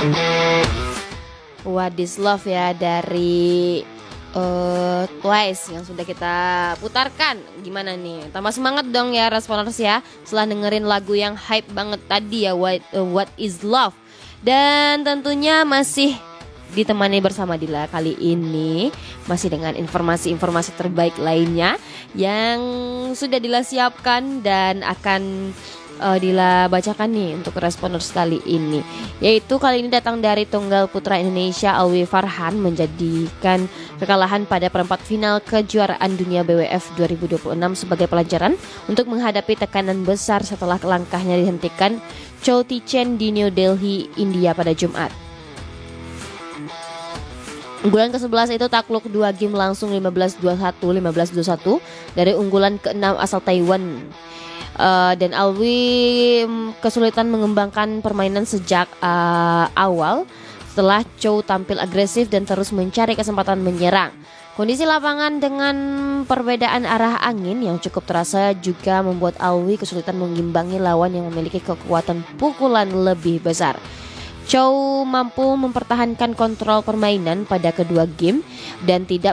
What is Love ya dari Twice yang sudah kita putarkan. Gimana nih? Tambah semangat dong ya Responers ya, setelah dengerin lagu yang hype banget tadi ya, What is Love. Dan tentunya masih ditemani bersama Dila kali ini, masih dengan informasi-informasi terbaik lainnya yang sudah Dila siapkan dan akan Dila bacakan nih untuk Responers kali ini. Yaitu kali ini datang dari tunggal putra Indonesia Alwi Farhan menjadikan kekalahan pada perempat final kejuaraan dunia BWF 2026 sebagai pelajaran untuk menghadapi tekanan besar setelah langkahnya dihentikan Chow Ti Chen di New Delhi, India pada Jumat. Unggulan ke-11 itu takluk 2 game langsung 15-21, 15-21 dari unggulan ke-6 asal Taiwan. Dan Alwi kesulitan mengembangkan permainan sejak awal setelah Chow tampil agresif dan terus mencari kesempatan menyerang. Kondisi lapangan dengan perbedaan arah angin yang cukup terasa juga membuat Alwi kesulitan mengimbangi lawan yang memiliki kekuatan pukulan lebih besar. Chow mampu mempertahankan kontrol permainan pada kedua game dan tidak